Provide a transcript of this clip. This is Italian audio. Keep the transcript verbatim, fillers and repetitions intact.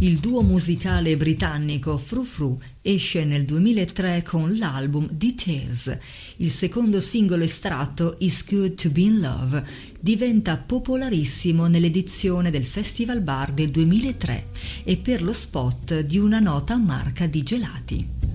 Il duo musicale britannico Frou Frou esce nel duemilatré con l'album Details. Il secondo singolo estratto, It's Good to Be in Love, diventa popolarissimo nell'edizione del Festival Bar del duemilatré e per lo spot di una nota marca di gelati.